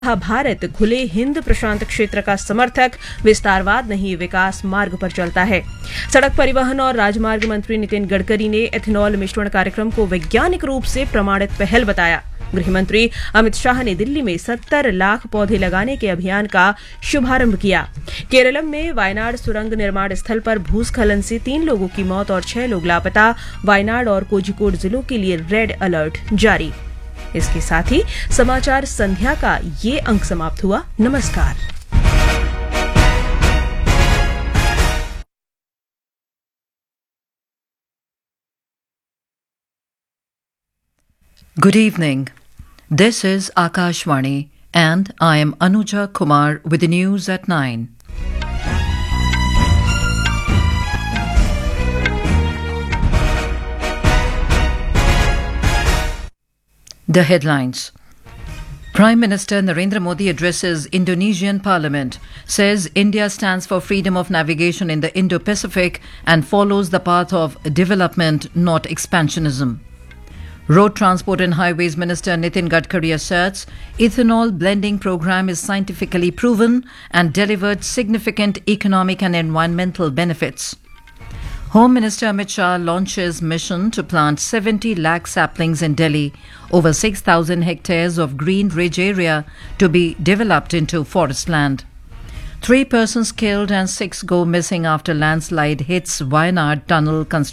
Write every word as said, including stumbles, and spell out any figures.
भारत खुले हिंद प्रशांत क्षेत्र का समर्थक, विस्तारवाद नहीं विकास मार्ग पर चलता है। सड़क परिवहन और राजमार्ग मंत्री नितिन गडकरी ने एथेनॉल मिश्रण कार्यक्रम को वैज्ञानिक रूप से प्रमाणित पहल बताया। गृह मंत्री अमित शाह ने दिल्ली में सत्तर लाख पौधे लगाने के अभियान का शुभारंभ किया। केरलम में वायनाड सुरंग निर्माण स्थल पर भूस्खलन से तीन लोगों की मौत और छह लोग लापता। वायनाड और कोझिकोड जिलों के लिए रेड अलर्ट जारी। इसके साथ ही समाचार संध्या का ये अंक समाप्त हुआ। नमस्कार। Good evening. This is Akashvani and I am Anuja Kumar with the news at nine. The headlines. Prime Minister Narendra Modi addresses Indonesian Parliament, says India stands for freedom of navigation in the Indo-Pacific and follows the path of development, not expansionism. Road Transport and Highways Minister Nitin Gadkari asserts ethanol blending program is scientifically proven and delivered significant economic and environmental benefits. Home Minister Amit Shah launches mission to plant seventy lakh saplings in Delhi, over six thousand hectares of green ridge area to be developed into forest land. Three persons killed and six go missing after landslide hits Wayanad tunnel construction.